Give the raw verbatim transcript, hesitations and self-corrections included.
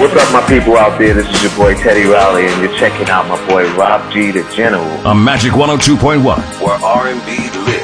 What's up, my people out there? This is your boy Teddy Riley, and you're checking out my boy Rob G, the General. On Magic one oh two point one. Where R and B lives.